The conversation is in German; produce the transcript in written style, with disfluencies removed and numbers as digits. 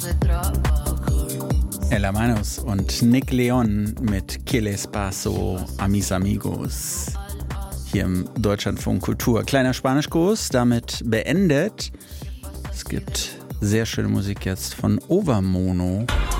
Ella Manus und Nick Leon mit Que les paso a mis amigos hier im Deutschlandfunk Kultur. Kleiner Spanischkurs, damit beendet. Es gibt sehr schöne Musik jetzt von Overmono.